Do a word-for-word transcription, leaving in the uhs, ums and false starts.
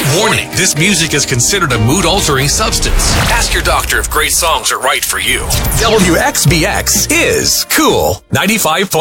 Warning, this music is considered a mood-altering substance. Ask your doctor if great songs are right for you. W X B X is cool. ninety-five point